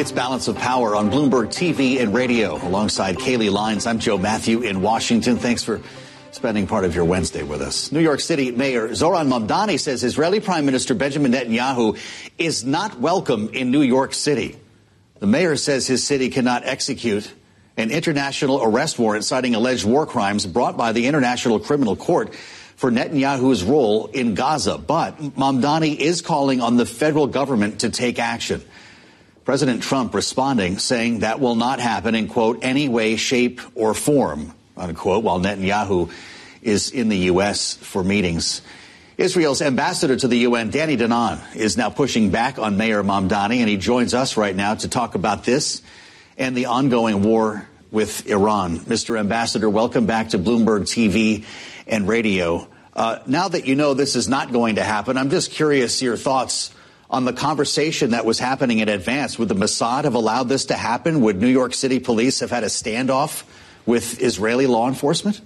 It's Balance of Power on Bloomberg TV and radio. Alongside Kaylee Lyons, I'm Joe Matthew in Washington. Thanks for spending part of your Wednesday with us. New York City Mayor Zohran Mamdani says Israeli Prime Minister Benjamin Netanyahu is not welcome in New York City. The mayor says his city cannot execute an international arrest warrant citing alleged war crimes brought by the International Criminal Court for Netanyahu's role in Gaza. But Mamdani is calling on the federal government to take action. President Trump responding, saying that will not happen in, quote, any way, shape or form, unquote, while Netanyahu is in the U.S. for meetings. Israel's ambassador to the UN, Danny Danon, is now pushing back on Mayor Mamdani, and he joins us right now to talk about this and the ongoing war with Iran. Mr. Ambassador, welcome back to Bloomberg TV and radio. Now that you know this is not going to happen, I'm just curious your thoughts on the conversation that was happening in advance. Would the Mossad have allowed this to happen? Would New York City police have had a standoff with Israeli law enforcement?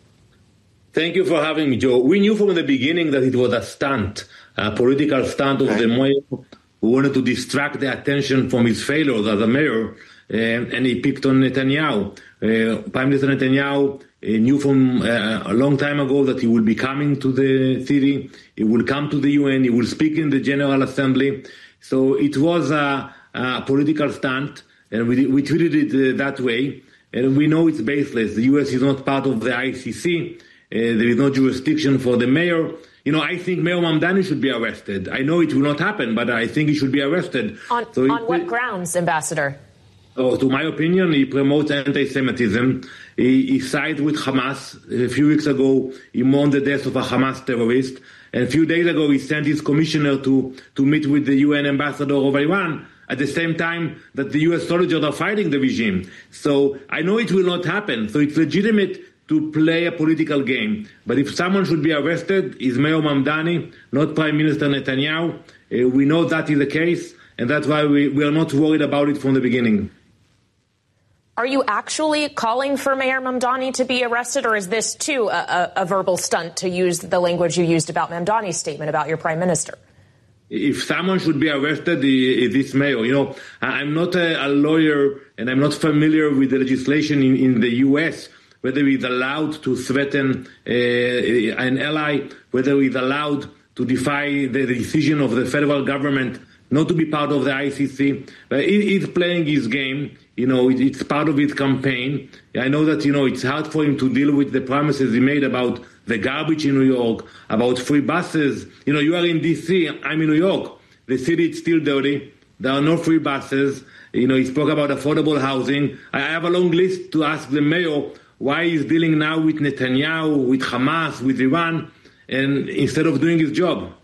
Thank you for having me, Joe. We knew from the beginning that it was a stunt, a political stunt of the mayor who wanted to distract the attention from his failures as a mayor, and he picked on Netanyahu. Prime Minister Netanyahu knew from a long time ago that he will be coming to the city, he will come to the UN, he will speak in the General Assembly. So it was a political stunt, and we treated it that way. And we know it's baseless. The U.S. is not part of the ICC. There is no jurisdiction for the mayor. You know, I think Mayor Mamdani should be arrested. I know it will not happen, but I think he should be arrested. On what grounds, Ambassador? Oh, to my opinion, he promotes anti-Semitism. He sided with Hamas. A few weeks ago, he mourned the death of a Hamas terrorist. And a few days ago, he sent his commissioner to meet with the UN ambassador of Iran at the same time that the U.S. soldiers are fighting the regime. So I know it will not happen. So it's legitimate to play a political game. But if someone should be arrested, it's Mayor Mamdani, not Prime Minister Netanyahu. We know that is the case, and that's why we are not worried about it from the beginning. Are you actually calling for Mayor Mamdani to be arrested, or is this, too, a verbal stunt, to use the language you used about Mamdani's statement about your prime minister? If someone should be arrested, it's this mayor. You know, I'm not a lawyer, and I'm not familiar with the legislation in the U.S., whether he's allowed to threaten an ally, whether he's allowed to defy the decision of the federal government not to be part of the ICC. He's playing his game. You know, it's part of his campaign. I know that, you know, it's hard for him to deal with the promises he made about the garbage in New York, about free buses. You know, you are in D.C., I'm in New York. The city is still dirty. There are no free buses. You know, he spoke about affordable housing. I have a long list to ask the mayor why he's dealing now with Netanyahu, with Hamas, with Iran, and instead of doing his job.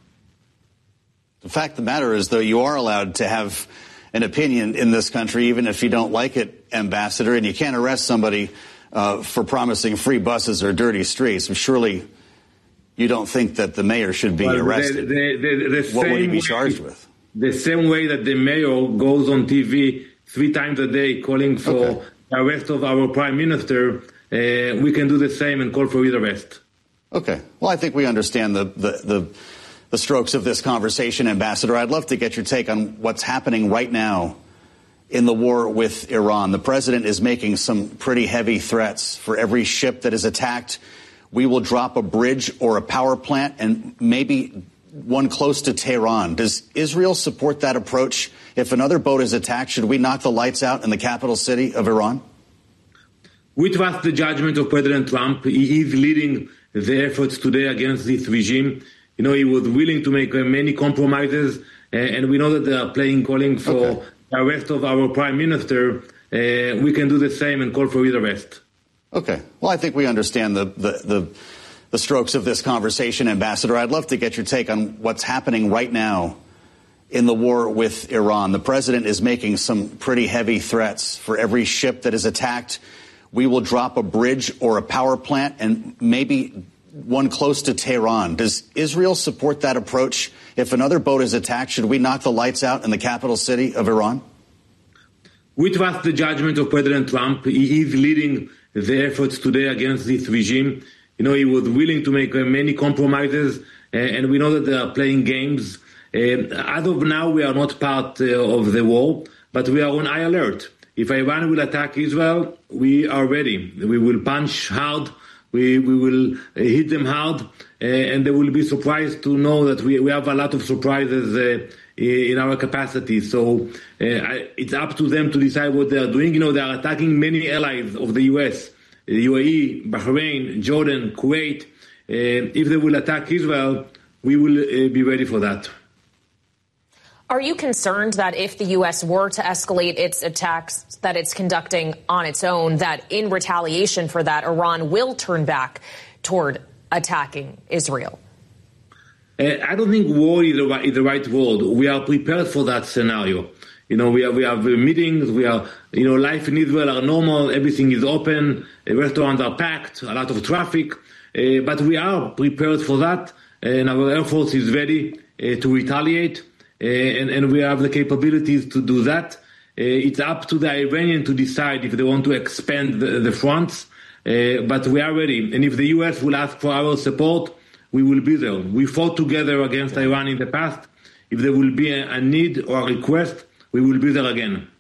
The fact of the matter is, though, you are allowed to have an opinion in this country, even if you don't like it, Ambassador, and you can't arrest somebody for promising free buses or dirty streets. Surely you don't think that the mayor should be arrested. What would he be charged with? The same way that the mayor goes on TV 3 times a day calling for the arrest of our prime minister, we can do the same and call for his arrest. Okay. Well, I think we understand the strokes of this conversation, Ambassador. I'd love to get your take on what's happening right now in the war with Iran. The president is making some pretty heavy threats. For every ship that is attacked, we will drop a bridge or a power plant, and maybe one close to Tehran. Does Israel support that approach? If another boat is attacked, should we knock the lights out in the capital city of Iran? We trust the judgment of President Trump. He is leading the efforts today against this regime. You know, he was willing to make many compromises, and we know that they are calling for the arrest of our prime minister. We can do the same and call for his arrest. Okay. Well, I think we understand the strokes of this conversation, Ambassador. I'd love to get your take on what's happening right now in the war with Iran. The president is making some pretty heavy threats. For every ship that is attacked, we will drop a bridge or a power plant, and maybe one close to Tehran. Does Israel support that approach? If another boat is attacked, should we knock the lights out in the capital city of Iran? We trust the judgment of President Trump. He is leading the efforts today against this regime. You know, he was willing to make many compromises, and we know that they are playing games. As of now, we are not part of the war. but we are on high alert. If Iran will attack Israel, we are ready. We will punch hard. We will hit them hard, and they will be surprised to know that we have a lot of surprises in our capacity. So it's up to them to decide what they are doing. You know, they are attacking many allies of the U.S., UAE, Bahrain, Jordan, Kuwait. If they will attack Israel, we will be ready for that. Are you concerned that if the U.S. were to escalate its attacks that it's conducting on its own, that in retaliation for that, Iran will turn back toward attacking Israel? I don't think war is the right word. We are prepared for that scenario. You know, we have meetings. We are, you know, life in Israel are normal. Everything is open. Restaurants are packed. A lot of traffic. But we are prepared for that, and our Air Force is ready to retaliate. And we have the capabilities to do that. It's up to the Iranians to decide if they want to expand the fronts, but we are ready. And if the U.S. will ask for our support, we will be there. We fought together against Iran in the past. If there will be a need or a request, we will be there again.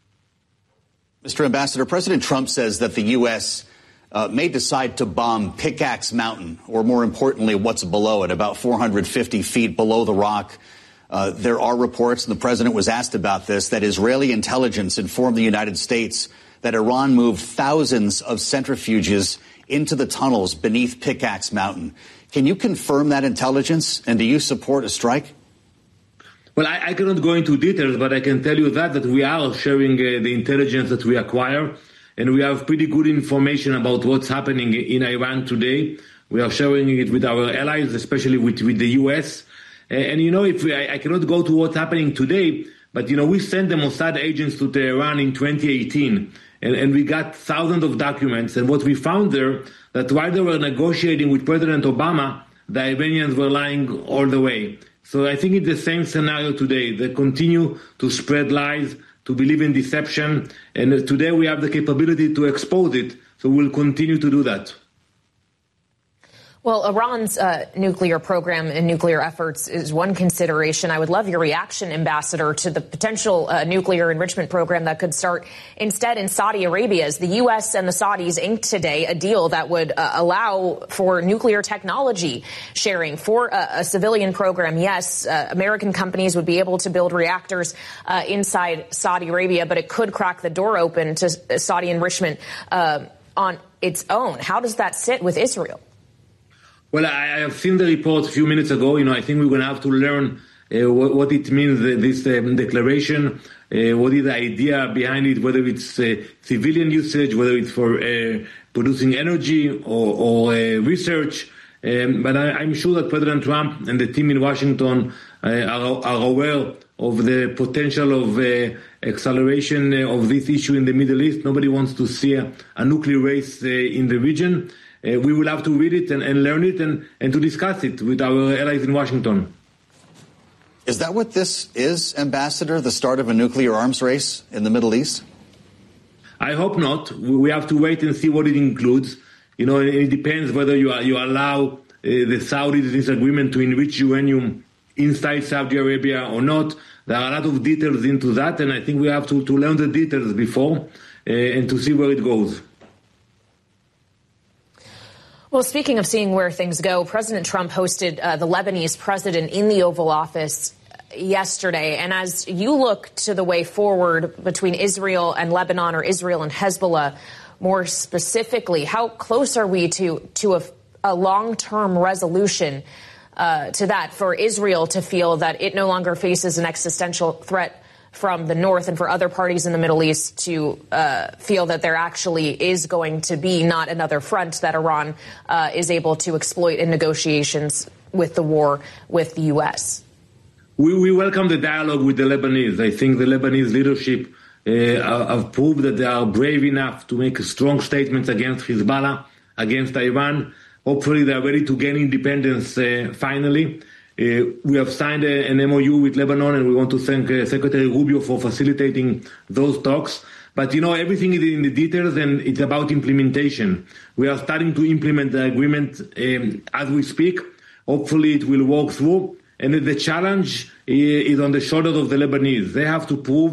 Mr. Ambassador, President Trump says that the U.S. May decide to bomb Pickaxe Mountain, or more importantly, what's below it, about 450 feet below the rock. There are reports, and the president was asked about this, that Israeli intelligence informed the United States that Iran moved thousands of centrifuges into the tunnels beneath Pickaxe Mountain. Can you confirm that intelligence, and do you support a strike? Well, I cannot go into details, but I can tell you that we are sharing the intelligence that we acquire, and we have pretty good information about what's happening in Iran today. We are sharing it with our allies, especially with the U.S., and, you know, I cannot go to what's happening today, but, you know, we sent the Mossad agents to Tehran in 2018, and we got thousands of documents. And what we found there, that while they were negotiating with President Obama, the Iranians were lying all the way. So I think it's the same scenario today. They continue to spread lies, to believe in deception, and today we have the capability to expose it, so we'll continue to do that. Well, Iran's nuclear program and nuclear efforts is one consideration. I would love your reaction, Ambassador, to the potential nuclear enrichment program that could start instead in Saudi Arabia. As the U.S. and the Saudis inked today a deal that would allow for nuclear technology sharing for a civilian program. Yes, American companies would be able to build reactors inside Saudi Arabia, but it could crack the door open to Saudi enrichment on its own. How does that sit with Israel? Well, I have seen the report a few minutes ago. You know, I think we're going to have to learn what it means, this declaration, what is the idea behind it, whether it's civilian usage, whether it's for producing energy or research. But I'm sure that President Trump and the team in Washington are aware of the potential of acceleration of this issue in the Middle East. Nobody wants to see a nuclear race in the region. We will have to read it and learn it and to discuss it with our allies in Washington. Is that what this is, Ambassador, the start of a nuclear arms race in the Middle East? I hope not. We have to wait and see what it includes. You know, it depends whether you allow the Saudis in this agreement to enrich uranium inside Saudi Arabia or not. There are a lot of details into that, and I think we have to learn the details before and to see where it goes. Well, speaking of seeing where things go, President Trump hosted the Lebanese president in the Oval Office yesterday. And as you look to the way forward between Israel and Lebanon, or Israel and Hezbollah, more specifically, how close are we to a long-term resolution to that, for Israel to feel that it no longer faces an existential threat from the north, and for other parties in the Middle East to feel that there actually is going to be not another front that Iran is able to exploit in negotiations with the war with the U.S.? We welcome the dialogue with the Lebanese. I think the Lebanese leadership have proved that they are brave enough to make strong statements against Hezbollah, against Iran. Hopefully they are ready to gain independence finally. We have signed an MOU with Lebanon, and we want to thank Secretary Rubio for facilitating those talks. But, you know, everything is in the details, and it's about implementation. We are starting to implement the agreement as we speak. Hopefully it will work through. And the challenge is on the shoulders of the Lebanese. They have to prove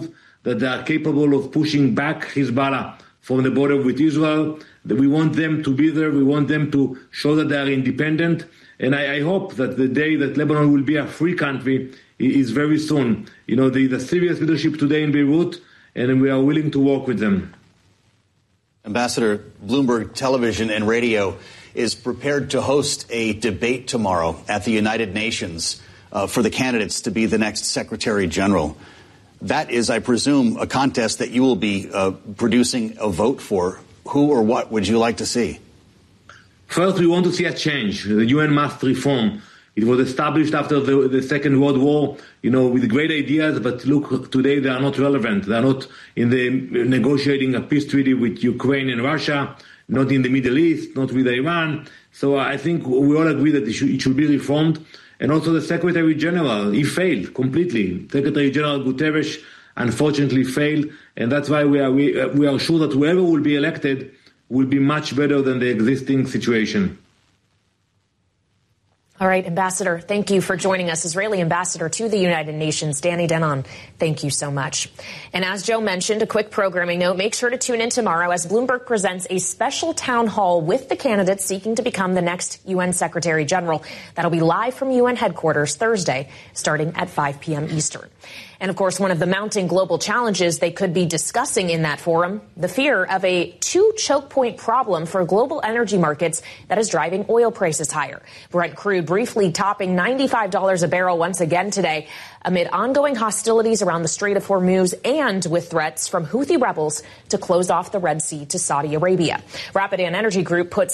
that they are capable of pushing back Hezbollah from the border with Israel. That we want them to be there. We want them to show that they are independent. And I hope that the day that Lebanon will be a free country is very soon. You know, the Syrian leadership today in Beirut, and we are willing to work with them. Ambassador, Bloomberg Television and Radio is prepared to host a debate tomorrow at the United Nations for the candidates to be the next Secretary General. That is, I presume, a contest that you will be producing a vote for. Who or what would you like to see? First, we want to see a change. The UN must reform. It was established after the Second World War, you know, with great ideas, but look, today they are not relevant. They are not in the negotiating a peace treaty with Ukraine and Russia, not in the Middle East, not with Iran. So I think we all agree that it should be reformed. And also the Secretary General, he failed completely. Secretary General Guterres unfortunately failed, and that's why we are sure that whoever will be elected will be much better than the existing situation. All right, Ambassador, thank you for joining us. Israeli Ambassador to the United Nations, Danny Danon, thank you so much. And as Joe mentioned, a quick programming note, make sure to tune in tomorrow as Bloomberg presents a special town hall with the candidates seeking to become the next UN Secretary General. That'll be live from UN headquarters Thursday, starting at 5 p.m. Eastern. And, of course, one of the mounting global challenges they could be discussing in that forum, the fear of a two-choke point problem for global energy markets that is driving oil prices higher. Brent crude briefly topping $95 a barrel once again today amid ongoing hostilities around the Strait of Hormuz and with threats from Houthi rebels to close off the Red Sea to Saudi Arabia. Rapidan Energy Group put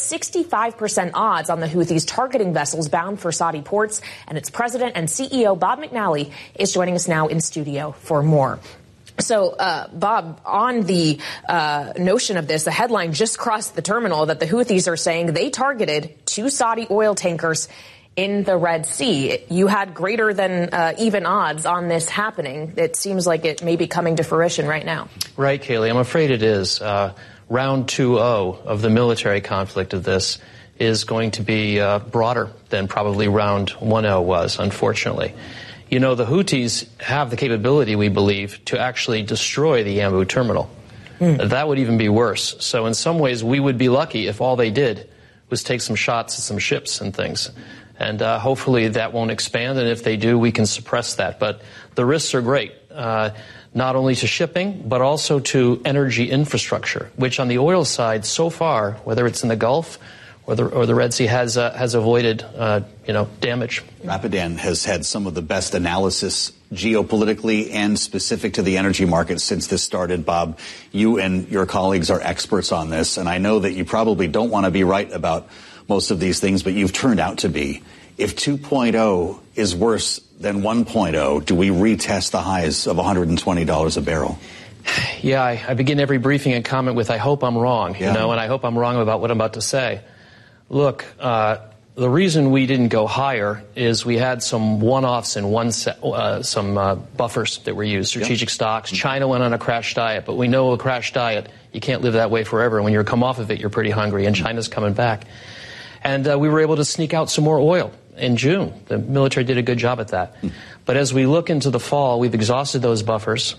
65% odds on the Houthis targeting vessels bound for Saudi ports, and its president and CEO, Bob McNally, is joining us now in studio for more. So, Bob, on the notion of this, the headline just crossed the terminal that the Houthis are saying they targeted 2 Saudi oil tankers in the Red Sea. You had greater than even odds on this happening. It seems like it may be coming to fruition right now. Right, Kayleigh. I'm afraid it is. Round 2-0 of the military conflict of this is going to be broader than probably round 1-0 was, unfortunately. You know, the Houthis have the capability, we believe, to actually destroy the Yanbu terminal. That would even be worse. So in some ways, we would be lucky if all they did was take some shots at some ships and things. And hopefully that won't expand, and if they do, we can suppress that. But the risks are great, not only to shipping, but also to energy infrastructure, which on the oil side, so far, whether it's in the Gulf or the Red Sea, has avoided, damage. Rapidan has had some of the best analysis geopolitically and specific to the energy market since this started. Bob, you and your colleagues are experts on this, and I know that you probably don't want to be right about most of these things, but you've turned out to be. If 2.0 is worse than 1.0, do we retest the highs of $120 a barrel? Yeah, I begin every briefing and comment with, I hope I'm wrong, and I hope I'm wrong about what I'm about to say. Look, the reason we didn't go higher is we had some one-offs and some buffers that were used, strategic stocks. China went on a crash diet, but we know a crash diet, you can't live that way forever. When you come off of it, you're pretty hungry, and China's coming back. And we were able to sneak out some more oil in June. The military did a good job at that. But as we look into the fall, we've exhausted those buffers,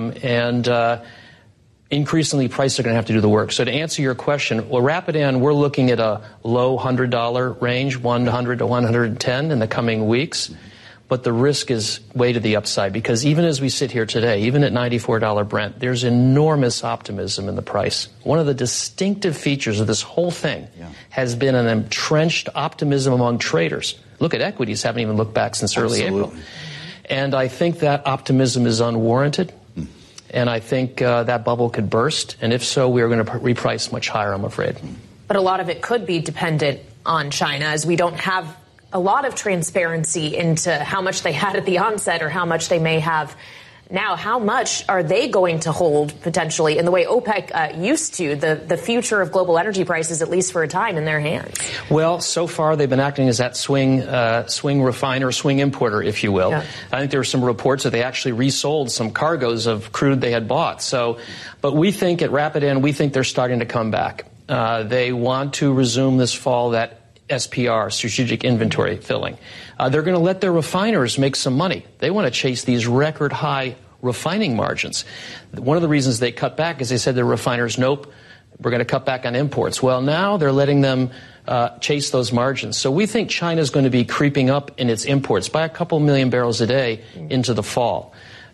and increasingly prices are going to have to do the work. So to answer your question, well, Rapidan, we're looking at a low $100 range, 100 to 110 in the coming weeks. But the risk is way to the upside, because even as we sit here today, even at $94 Brent, there's enormous optimism in the price. One of the distinctive features of this whole thing has been an entrenched optimism among traders. Look at equities, haven't even looked back since early April. And I think that optimism is unwarranted. And I think that bubble could burst. And if so, we are going to reprice much higher, I'm afraid. But a lot of it could be dependent on China, as we don't have a lot of transparency into how much they had at the onset or how much they may have now. How much are they going to hold potentially in the way OPEC used to, the future of global energy prices, at least for a time, in their hands? Well, so far they've been acting as that swing refiner, swing importer, if you will. Yeah. I think there were some reports that they actually resold some cargoes of crude they had bought. But we think at Rapidan, we think they're starting to come back. They want to resume this fall that SPR, strategic inventory filling. They're going to let their refiners make some money. They want to chase these record high refining margins. One of the reasons they cut back is they said to refiners, nope, we're going to cut back on imports. Well, now they're letting them chase those margins. So we think China is going to be creeping up in its imports by a couple million barrels a day into the fall.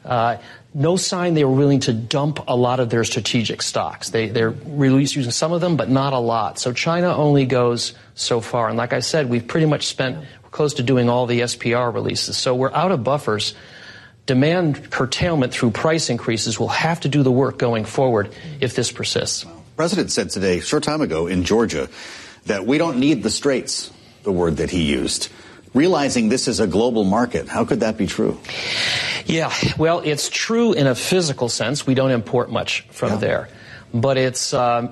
No sign they were willing to dump a lot of their strategic stocks. They're using some of them, but not a lot. So China only goes so far. And like I said, we've pretty much we're close to doing all the SPR releases. So we're out of buffers. Demand curtailment through price increases will have to do the work going forward if this persists. The President said today, a short time ago in Georgia, that we don't need the straits, the word that he used. Realizing this is a global market, how could that be true? Yeah, well, it's true in a physical sense. We don't import much from there. But it's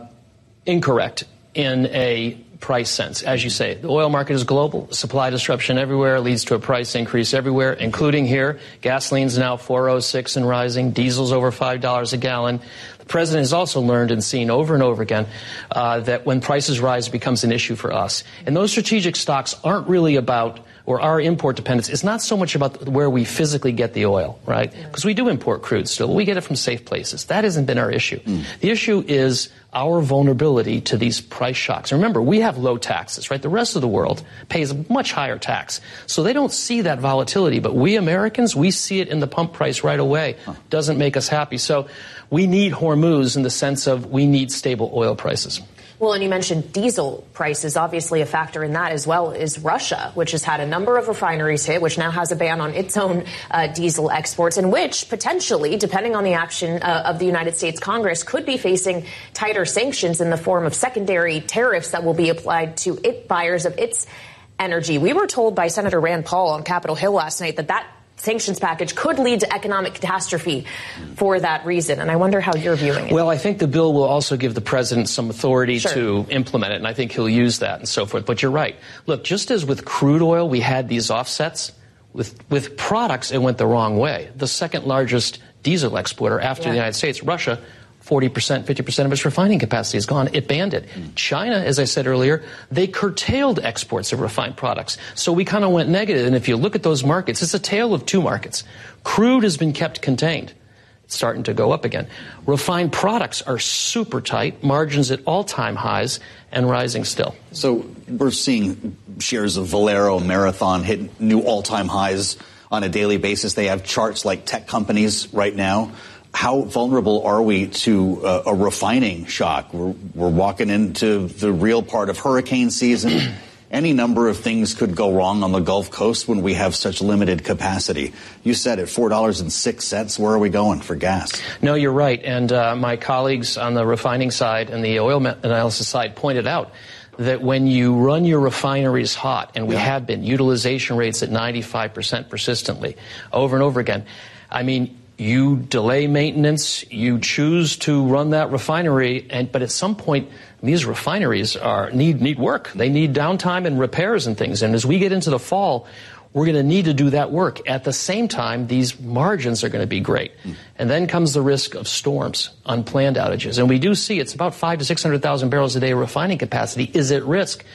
incorrect in a price sense. As you say, the oil market is global. Supply disruption everywhere leads to a price increase everywhere, including here. Gasoline's now $4.06 and rising. Diesel's over $5 a gallon. The president has also learned and seen over and over again that when prices rise, it becomes an issue for us. And those strategic stocks aren't really about, or our import dependence is not so much about where we physically get the oil, right? Because we do import crude still. We get it from safe places. That hasn't been our issue. The issue is our vulnerability to these price shocks. Remember, we have low taxes, right? The rest of the world pays a much higher tax. So they don't see that volatility. But we Americans, we see it in the pump price right away. Doesn't make us happy. So we need Hormuz in the sense of we need stable oil prices. Well, and you mentioned diesel prices. Obviously, a factor in that as well is Russia, which has had a number of refineries hit, which now has a ban on its own diesel exports, and which potentially, depending on the action of the United States Congress, could be facing tighter sanctions in the form of secondary tariffs that will be applied to buyers of its energy. We were told by Senator Rand Paul on Capitol Hill last night that sanctions package could lead to economic catastrophe for that reason. And I wonder how you're viewing it. Well, I think the bill will also give the president some authority to implement it, and I think he'll use that and so forth. But you're right. Look, just as with crude oil, we had these offsets, with products, it went the wrong way. The second largest diesel exporter after the United States, Russia, 40%, 50% of its refining capacity is gone. It banned it. China, as I said earlier, they curtailed exports of refined products. So we kind of went negative. And if you look at those markets, it's a tale of two markets. Crude has been kept contained. It's starting to go up again. Refined products are super tight, margins at all-time highs, and rising still. So we're seeing shares of Valero, Marathon hit new all-time highs on a daily basis. They have charts like tech companies right now. How vulnerable are we to a refining shock? We're walking into the real part of hurricane season. Any number of things could go wrong on the Gulf Coast when we have such limited capacity. You said at $4.06, where are we going for gas? No, you're right. And my colleagues on the refining side and the oil analysis side pointed out that when you run your refineries hot, and we have been, utilization rates at 95% persistently, over and over again, I mean, you delay maintenance, you choose to run that refinery, but at some point, these refineries need work. They need downtime and repairs and things. And as we get into the fall, we're going to need to do that work. At the same time, these margins are going to be great. And then comes the risk of storms, unplanned outages. And we do see it's about 500,000 to 600,000 barrels a day of refining capacity is at risk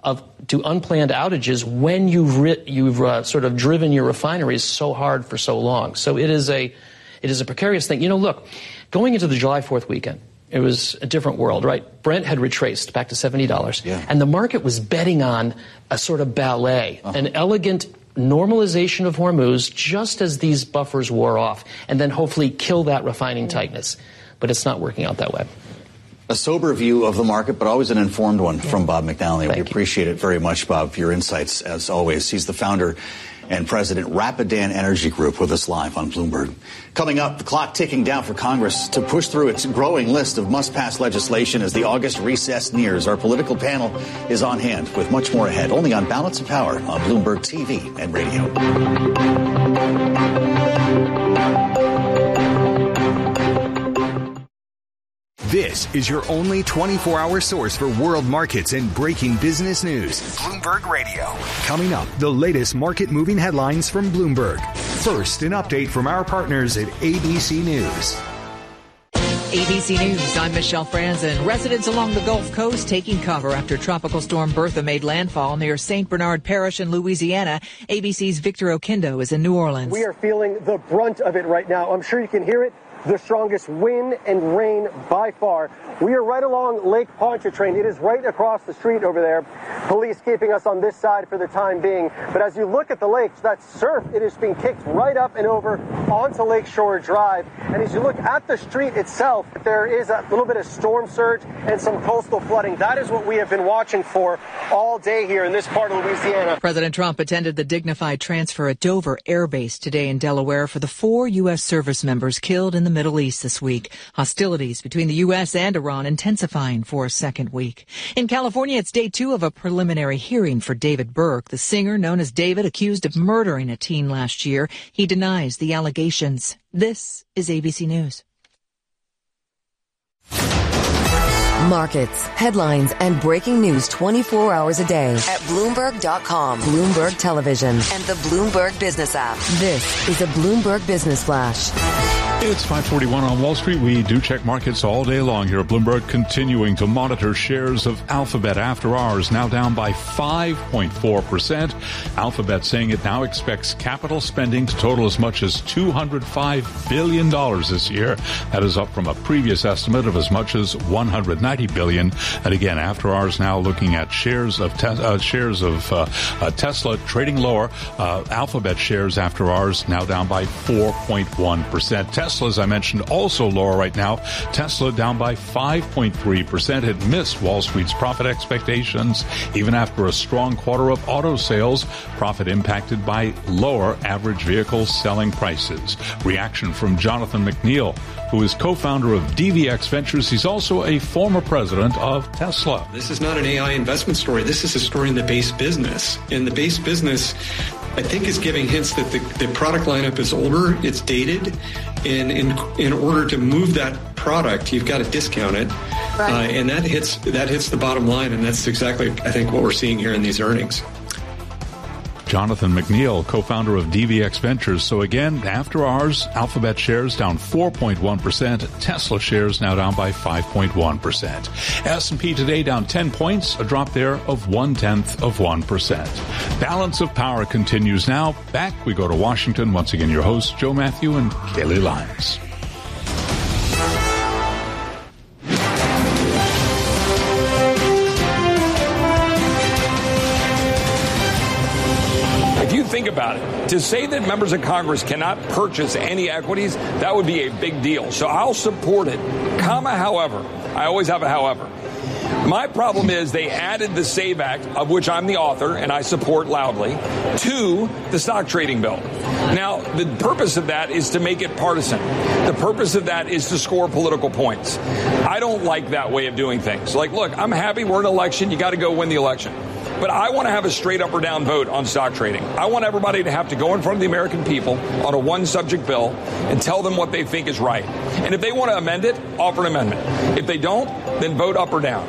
to unplanned outages when you've sort of driven your refineries so hard for so long. So it is a precarious thing. You know, look, going into the July 4th weekend, it was a different world, right? Brent had retraced back to $70, and the market was betting on a sort of ballet, an elegant normalization of Hormuz just as these buffers wore off, and then hopefully kill that refining tightness. But it's not working out that way. A sober view of the market, but always an informed one from Bob McNally. We appreciate it very much, Bob, for your insights, as always. He's the founder and president, Rapidan Energy Group, with us live on Bloomberg. Coming up, the clock ticking down for Congress to push through its growing list of must-pass legislation as the August recess nears. Our political panel is on hand with much more ahead, only on Balance of Power on Bloomberg TV and radio. This is your only 24-hour source for world markets and breaking business news. Bloomberg Radio. Coming up, the latest market-moving headlines from Bloomberg. First, an update from our partners at ABC News. ABC News, I'm Michelle Franzen. Residents along the Gulf Coast taking cover after Tropical Storm Bertha made landfall near St. Bernard Parish in Louisiana. ABC's Victor Oquendo is in New Orleans. We are feeling the brunt of it right now. I'm sure you can hear it. The strongest wind and rain by far. We are right along Lake Pontchartrain. It is right across the street over there. Police keeping us on this side for the time being. But as you look at the lakes, that surf, it is being kicked right up and over onto Lakeshore Drive. And as you look at the street itself, there is a little bit of storm surge and some coastal flooding. That is what we have been watching for all day here in this part of Louisiana. President Trump attended the dignified transfer at Dover Air Base today in Delaware for the 4 U.S. service members killed in the Middle East this week. Hostilities between the U.S. and Iran intensifying for a second week. In California, it's day 2 of a preliminary hearing for David Burke, the singer known as David, accused of murdering a teen last year. He denies the allegations. This is ABC News. Markets, headlines, and breaking news 24 hours a day at Bloomberg.com, Bloomberg Television, and the Bloomberg Business app. This is a Bloomberg Business Flash. It's 5:41 on Wall Street. We do check markets all day long here at Bloomberg, continuing to monitor shares of Alphabet after hours, now down by 5.4%. Alphabet saying it now expects capital spending to total as much as $205 billion this year. That is up from a previous estimate of as much as $190 billion. And again, after hours now looking at shares of Tesla trading lower. Alphabet shares after hours now down by 4.1%. Tesla, as I mentioned, also lower right now. Tesla down by 5.3%. It missed Wall Street's profit expectations, even after a strong quarter of auto sales. Profit impacted by lower average vehicle selling prices. Reaction from Jonathan McNeil, who is co-founder of DVX Ventures. He's also a former president of Tesla. This is not an AI investment story. This is a story in the base business. And the base business, I think, is giving hints that the product lineup is older, it's dated, and in order to move that product, you've got to discount it, right. And that hits the bottom line, and that's exactly, I think, what we're seeing here in these earnings. Jonathan McNeil, co-founder of DVX Ventures. So again, after hours, Alphabet shares down 4.1%. Tesla shares now down by 5.1%. S&P today down 10 points, a drop there of 0.1%. Balance of Power continues now. Back we go to Washington. Once again, your hosts, Joe Matthew and Kaylee Lyons. Think about it. To say that members of Congress cannot purchase any equities, that would be a big deal. So I'll support it, however. I always have a however. My problem is they added the SAVE Act, of which I'm the author and I support loudly, to the stock trading bill. Now, the purpose of that is to make it partisan. The purpose of that is to score political points. I don't like that way of doing things. Like, look, I'm happy we're in an election. You got to go win the election. But I want to have a straight up or down vote on stock trading. I want everybody to have to go in front of the American people on a one subject bill and tell them what they think is right. And if they want to amend it, offer an amendment. If they don't, then vote up or down.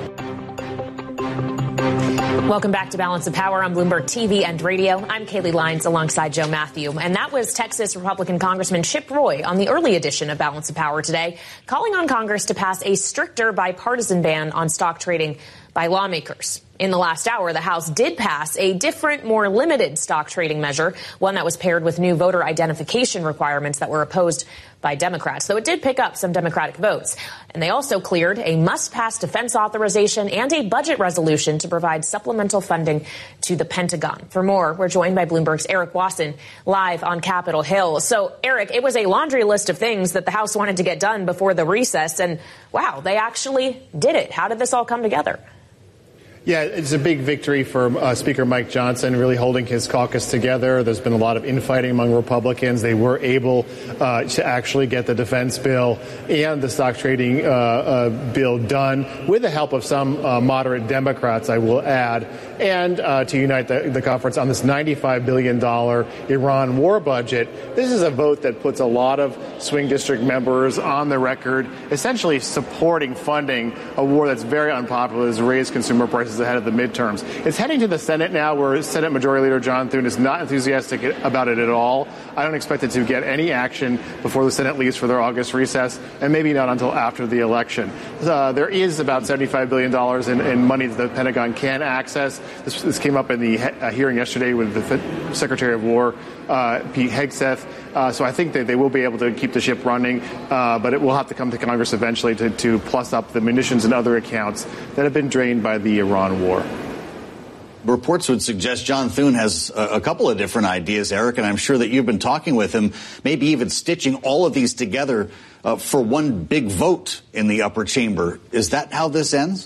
Welcome back to Balance of Power on Bloomberg TV and Radio. I'm Kaylee Lyons alongside Joe Matthew. And that was Texas Republican Congressman Chip Roy on the early edition of Balance of Power today, calling on Congress to pass a stricter bipartisan ban on stock trading by lawmakers. In the last hour, the House did pass a different, more limited stock trading measure, one that was paired with new voter identification requirements that were opposed by Democrats, though it did pick up some Democratic votes. And they also cleared a must-pass defense authorization and a budget resolution to provide supplemental funding to the Pentagon. For more, we're joined by Bloomberg's Eric Wasson live on Capitol Hill. So, Eric, it was a laundry list of things that the House wanted to get done before the recess, and wow, they actually did it. How did this all come together? Yeah, it's a big victory for Speaker Mike Johnson, really holding his caucus together. There's been a lot of infighting among Republicans. They were able to actually get the defense bill and the stock trading bill done with the help of some moderate Democrats, I will add, and to unite the conference on this $95 billion Iran war budget. This is a vote that puts a lot of swing district members on the record, essentially supporting funding a war that's very unpopular, has raised consumer prices primaries ahead of the midterms. It's heading to the Senate now, where Senate Majority Leader John Thune is not enthusiastic about it at all. I don't expect it to get any action before the Senate leaves for their August recess, and maybe not until after the election. There is about $75 billion in money that the Pentagon can access. This came up in the hearing yesterday with the Secretary of War, Pete Hegseth. So I think that they will be able to keep the ship running, but it will have to come to Congress eventually to plus up the munitions and other accounts that have been drained by the Iran war. Reports would suggest John Thune has a couple of different ideas, Eric, and I'm sure that you've been talking with him, maybe even stitching all of these together for one big vote in the upper chamber. Is that how this ends?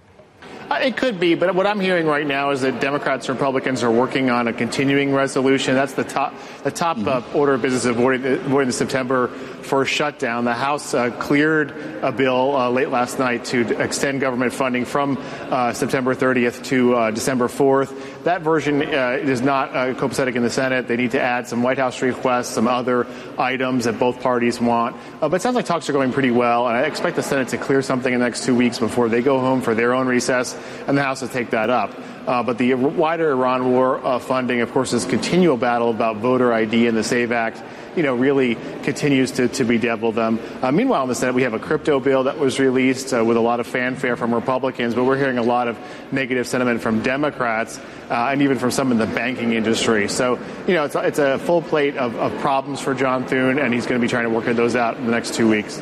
It could be, but what I'm hearing right now is that Democrats and Republicans are working on a continuing resolution. That's the top order of business avoiding the September 1st shutdown. The House cleared a bill late last night to extend government funding from September 30th to December 4th. That version is not copacetic in the Senate. They need to add some White House requests, some other items that both parties want. But it sounds like talks are going pretty well, and I expect the Senate to clear something in the next 2 weeks before they go home for their own recess, and the House will take that up. But the wider Iran war funding, of course, this continual battle about voter ID and the SAVE Act, really continues to bedevil them. Meanwhile, in the Senate, we have a crypto bill that was released with a lot of fanfare from Republicans, but we're hearing a lot of negative sentiment from Democrats and even from some in the banking industry. So, it's a full plate of problems for John Thune, and he's going to be trying to work those out in the next 2 weeks.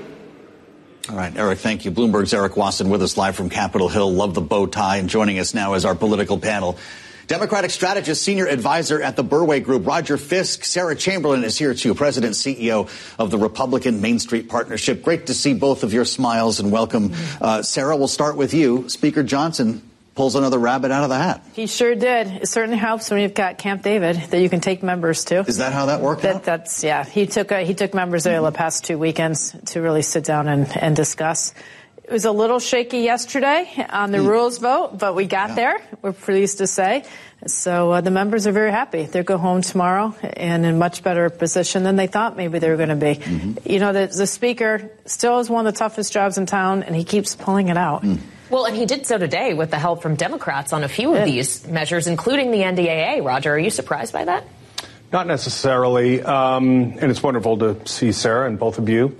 All right, Eric, thank you. Bloomberg's Eric Wasson with us live from Capitol Hill. Love the bow tie. And joining us now is our political panel. Democratic strategist, senior advisor at the Burway Group, Roger Fisk. Sarah Chamberlain is here, too, president CEO of the Republican Main Street Partnership. Great to see both of your smiles, and welcome. Sarah, we'll start with you. Speaker Johnson pulls another rabbit out of the hat. He sure did. It certainly helps when you've got Camp David that you can take members to. Is that how that worked out? That's, yeah. He took members there the past 2 weekends to really sit down and discuss. It was a little shaky yesterday on the rules vote, but we got there, we're pleased to say. So the members are very happy. They'll go home tomorrow and in much better position than they thought maybe they were going to be. The speaker still is one of the toughest jobs in town, and he keeps pulling it out. Well, and he did so today with the help from Democrats on a few of these measures, including the NDAA. Roger, are you surprised by that? Not necessarily. And it's wonderful to see Sarah and both of you.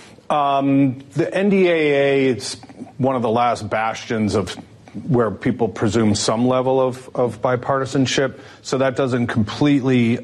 The NDAA, it's one of the last bastions of where people presume some level of bipartisanship. So that doesn't completely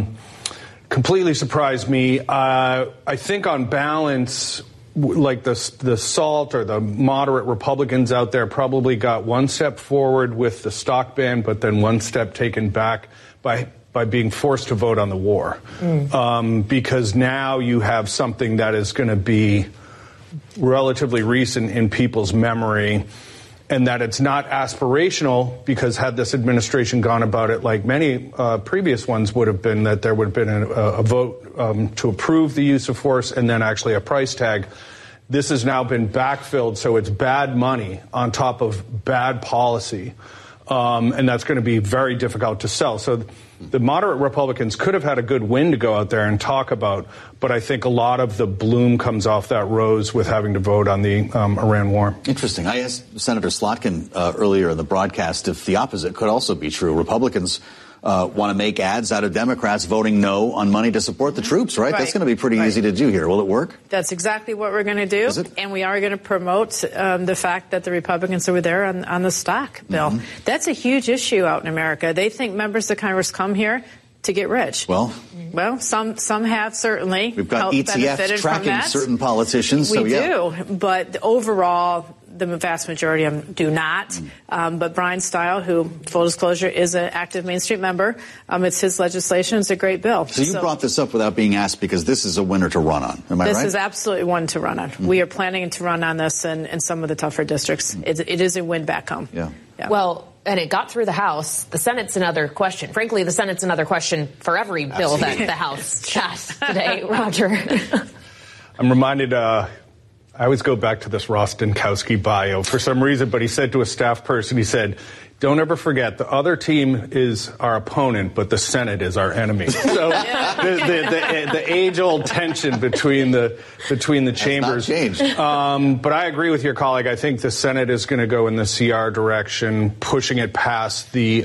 surprise me. I think on balance, like the SALT or the moderate Republicans out there probably got one step forward with the stock ban, but then one step taken back by being forced to vote on the war. Because now you have something that is going to be relatively recent in people's memory, and that it's not aspirational, because had this administration gone about it like many previous ones would have been, that there would have been a vote to approve the use of force and then actually a price tag. This has now been backfilled, so it's bad money on top of bad policy, and that's going to be very difficult to sell. So the moderate Republicans could have had a good win to go out there and talk about, but I think a lot of the bloom comes off that rose with having to vote on the Iran war. Interesting. I asked Senator Slotkin earlier in the broadcast if the opposite could also be true. Republicans want to make ads out of Democrats voting no on money to support the troops, right? That's going to be pretty easy to do here. Will it work? That's exactly what we're going to do. Is it? And we are going to promote the fact that the Republicans are there on the stock bill. That's a huge issue out in America. They think members of Congress come here to get rich. Well, some have certainly. We've got ETFs tracking certain politicians. We do, but overall, the vast majority of them do not. But Brian Stile, who, full disclosure, is an active Main Street member, it's his legislation. It's a great bill. So you brought this up without being asked, because this is a winner to run on. Am I right? This is absolutely one to run on. We are planning to run on this in some of the tougher districts. It is a win back home. Yeah. Well, and it got through the House. The Senate's another question. Frankly, the Senate's another question for every bill that the House passed today, Roger. I'm reminded, I I always go back to this Ross Dinkowski bio for some reason, but he said to a staff person, he said, don't ever forget, the other team is our opponent, but the Senate is our enemy. So the age-old tension between the chambers. Changed. But I agree with your colleague. I think the Senate is going to go in the CR direction, pushing it past the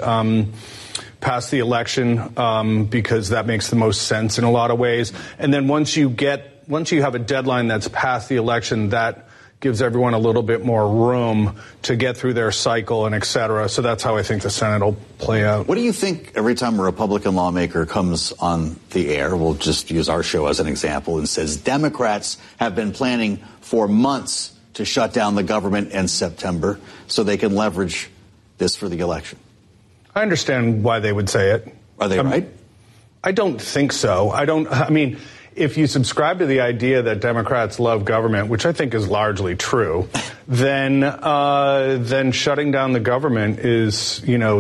election because that makes the most sense in a lot of ways. And then once you have a deadline that's past the election, that gives everyone a little bit more room to get through their cycle and et cetera. So that's how I think the Senate will play out. What do you think every time a Republican lawmaker comes on the air, we'll just use our show as an example, and says Democrats have been planning for months to shut down the government in September so they can leverage this for the election? I understand why they would say it. Are they right? I don't think so. I mean, if you subscribe to the idea that Democrats love government, which I think is largely true, then shutting down the government is,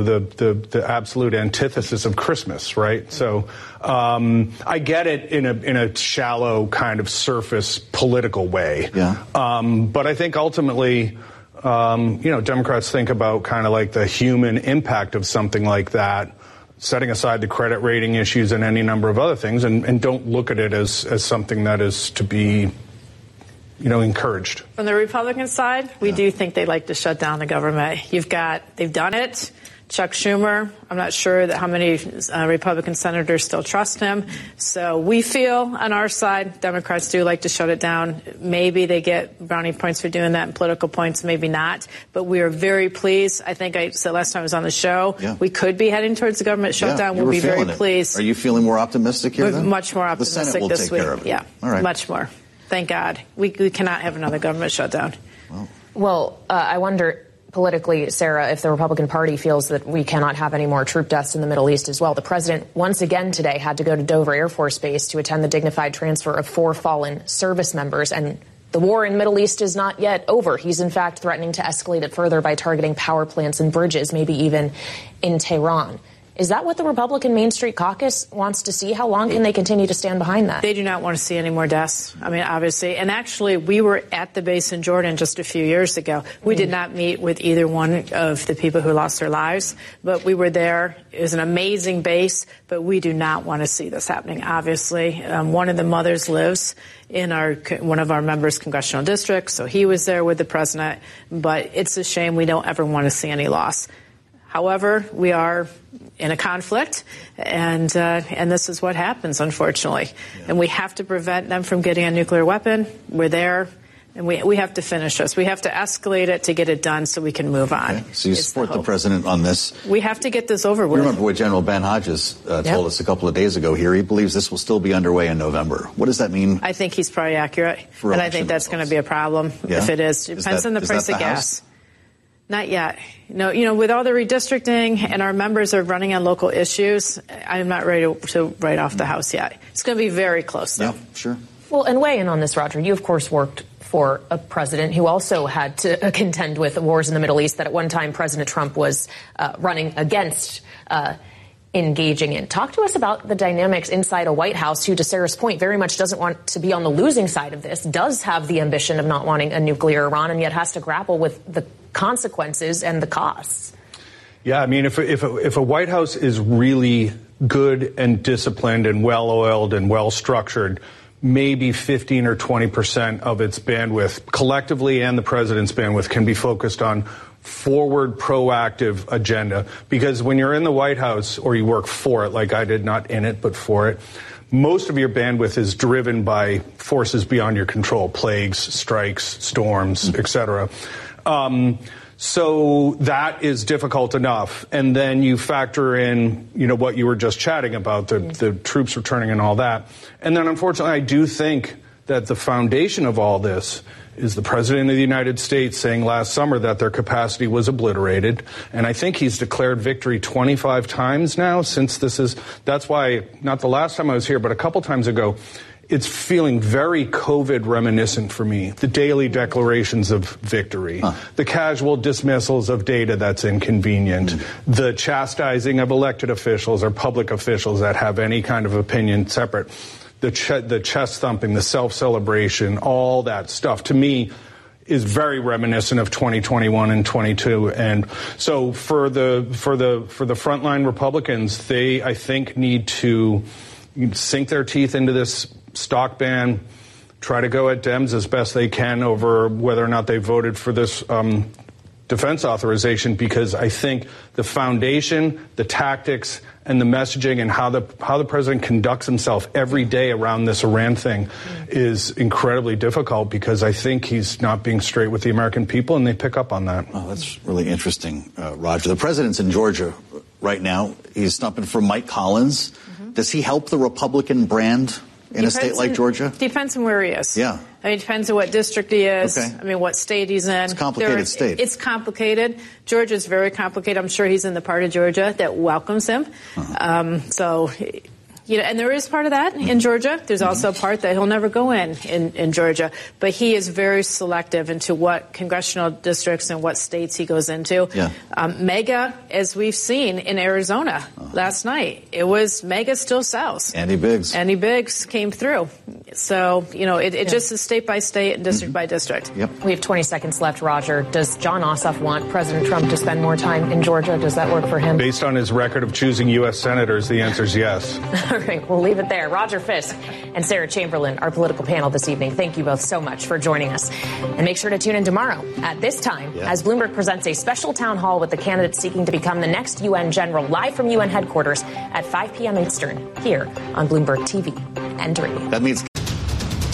the absolute antithesis of Christmas, right? So I get it in a shallow kind of surface political way. Yeah. But I think ultimately, Democrats think about kind of like the human impact of something like that, setting aside the credit rating issues and any number of other things, and don't look at it as something that is to be, encouraged. From the Republican side, we do think they like to shut down the government. They've done it. Chuck Schumer, I'm not sure how many Republican senators still trust him. So we feel on our side, Democrats do like to shut it down. Maybe they get brownie points for doing that and political points, maybe not. But we are very pleased. I think I said last time I was on the show, we could be heading towards the government shutdown. We'll be very pleased. Are you feeling more optimistic here, We're then? much more optimistic the Senate will this take week. Care of it. Yeah, all right. Much more. Thank God. We cannot have another government shutdown. Well, I wonder politically, Sarah, if the Republican Party feels that we cannot have any more troop deaths in the Middle East as well. The president once again today had to go to Dover Air Force Base to attend the dignified transfer of 4 fallen service members. And the war in the Middle East is not yet over. He's in fact threatening to escalate it further by targeting power plants and bridges, maybe even in Tehran. Is that what the Republican Main Street Caucus wants to see? How long can they continue to stand behind that? They do not want to see any more deaths. I mean, obviously. And actually, we were at the base in Jordan just a few years ago. We did not meet with either one of the people who lost their lives, but we were there. It was an amazing base, but we do not want to see this happening, obviously. One of the mothers lives in one of our members' congressional districts, so he was there with the president. But it's a shame. We don't ever want to see any loss. However, we are in a conflict, and this is what happens, unfortunately. Yeah. And we have to prevent them from getting a nuclear weapon. We're there, and we have to finish this. We have to escalate it to get it done so we can move on. Okay. So you support the president on this. We have to get this over with. Remember what General Ben Hodges told us a couple of days ago here. He believes this will still be underway in November. What does that mean? I think he's probably accurate, and I think that's going to be a problem if it is. It depends on the price of gas. Not yet. No, with all the redistricting and our members are running on local issues, I'm not ready to write off the House yet. It's going to be very close, though. Yeah, sure. Well, and weigh in on this, Roger. You, of course, worked for a president who also had to contend with wars in the Middle East that at one time President Trump was running against engaging in. Talk to us about the dynamics inside a White House who, to Sarah's point, very much doesn't want to be on the losing side of this, does have the ambition of not wanting a nuclear Iran, and yet has to grapple with the consequences and the costs. Yeah, I mean, if a White House is really good and disciplined and well-oiled and well-structured, maybe 15 or 20% of its bandwidth, collectively and the president's bandwidth, can be focused on forward, proactive agenda. Because when you're in the White House, or you work for it, like I did, not in it, but for it, most of your bandwidth is driven by forces beyond your control, plagues, strikes, storms, et cetera. So that is difficult enough. And then you factor in, what you were just chatting about, the troops returning and all that. And then, unfortunately, I do think that the foundation of all this is the President of the United States saying last summer that their capacity was obliterated. And I think he's declared victory 25 times now since that's why, not the last time I was here, but a couple times ago, it's feeling very COVID reminiscent for me. The daily declarations of victory, the casual dismissals of data that's inconvenient, the chastising of elected officials or public officials that have any kind of opinion separate. the chest thumping, the self-celebration, all that stuff, to me, is very reminiscent of 2021 and 22. And so for the frontline Republicans, they, I think, need to sink their teeth into this stock ban, try to go at Dems as best they can over whether or not they voted for this defense authorization, because I think the foundation, the tactics, and the messaging and how the president conducts himself every day around this Iran thing is incredibly difficult, because I think he's not being straight with the American people, and they pick up on that. Oh, that's really interesting, Roger. The president's in Georgia right now. He's stopping for Mike Collins. Mm-hmm. Does he help the Republican brand in a state like Georgia? Depends on where he is. Yeah. I mean, it depends on what district he is. Okay. I mean, what state he's in. It's a complicated state. It's complicated. Georgia's very complicated. I'm sure he's in the part of Georgia that welcomes him. So, you know, and there is part of that in Georgia. There's also a part that he'll never go in Georgia. But he is very selective into what congressional districts and what states he goes into. Yeah. Mega, as we've seen in Arizona last night, it was Mega still South. Andy Biggs. Andy Biggs came through. So, you know, it just is state by state and district by district. Yep. We have 20 seconds left, Roger. Does Jon Ossoff want President Trump to spend more time in Georgia? Does that work for him? Based on his record of choosing U.S. senators, the answer is yes. All right, we'll leave it there. Roger Fisk and Sarah Chamberlain, our political panel this evening. Thank you both so much for joining us. And make sure to tune in tomorrow at this time as Bloomberg presents a special town hall with the candidates seeking to become the next UN general, live from UN headquarters at 5 p.m. Eastern, here on Bloomberg TV and radio. That means